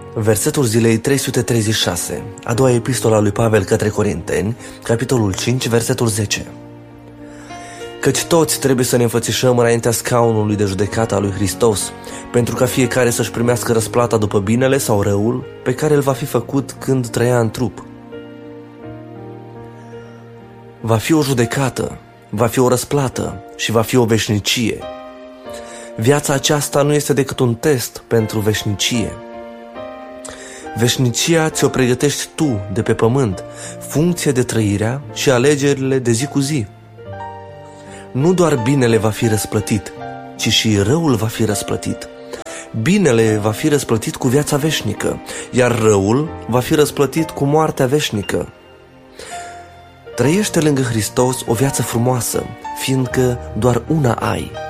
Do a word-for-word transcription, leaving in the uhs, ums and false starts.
Versetul zilei trei sute treizeci și șase, a doua epistola lui Pavel către Corinteni, capitolul cinci, versetul zece. Căci toți trebuie să ne înfățișăm înaintea scaunului de judecată al lui Hristos, pentru ca fiecare să-și primească răsplata după binele sau răul pe care îl va fi făcut când trăia în trup. Va fi o judecată, va fi o răsplată și va fi o veșnicie. Viața aceasta nu este decât un test pentru veșnicie. Veșnicia ți-o pregătești tu de pe pământ, funcție de trăirea și alegerile de zi cu zi. Nu doar binele va fi răsplătit, ci și răul va fi răsplătit. Binele va fi răsplătit cu viața veșnică, iar răul va fi răsplătit cu moartea veșnică. Trăiește lângă Hristos o viață frumoasă, fiindcă doar una ai.